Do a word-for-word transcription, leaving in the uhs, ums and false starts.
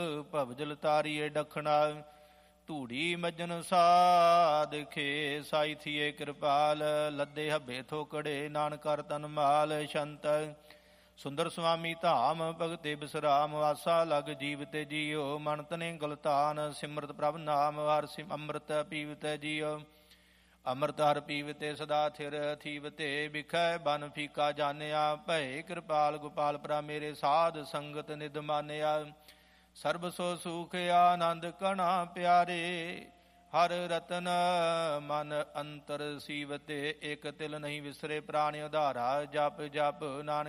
ਭਵਜਲ ਤਾਰੀਏ ਡਖਣਾ। ਧੂੜੀ ਮੱਜਨ ਸਾਧਖੇ ਸਾਈ ਥੀਏ ਕਿਰਪਾਲ। ਲੱਦੇ ਹੱਬੇ ਥੋਕੜੇ ਨਾਨਕ ਕਰ ਤਨ ਮਾਲ ਸ਼ੰਤ। ਸੁੰਦਰ ਸੁਆਮੀ ਧਾਮ ਭਗਤੇ ਬਿਸਰਾਮ। ਆਸਾ ਲਗ ਜੀਵ ਤੇ ਜੀਓ ਮਨ ਤਨੇ ਗਲਤਾਨ। ਸਿਮਰਤ ਪ੍ਰਭ ਨਾਮ ਹਰਿ ਸਿਮ ਅੰਮ੍ਰਿਤ ਪੀਵਤ ਜੀਓ। ਅੰਮ੍ਰਿਤ ਹਰਿ ਪੀਵਤੇ ਸਦਾ ਥਿਰ ਥੀਵਤੇ। ਬਿਖੈ ਬਨ ਫੀਕਾ ਜਾਣਿਆ। ਭਏ ਕਿਰਪਾਲ ਗੋਪਾਲ ਪਰਾ ਮੇਰੇ। ਸਾਧ ਸੰਗਤ ਨਿਧ ਮਾਨਿਆ। ਸਰਬ ਸੋ ਸੁਖ ਆਨੰਦ ਕਣਾ ਪਿਆਰੇ। ਹਰ ਰਤਨ ਮਨ ਅੰਤਰ ਸੀਵਤੇ। ਇਕ ਤਿਲ ਨਹੀਂ ਵਿਸਰੇ ਪ੍ਰਾਣਿ ਉਧਾਰਾ। ਜਪ ਜਪ ਨਾਨਕ